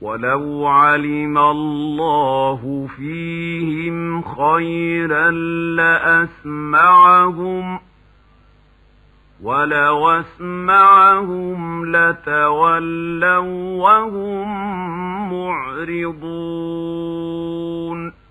ولو علم الله فيهم خيرا لأسمعهم ولو أسمعهم لتولوا وهم معرضون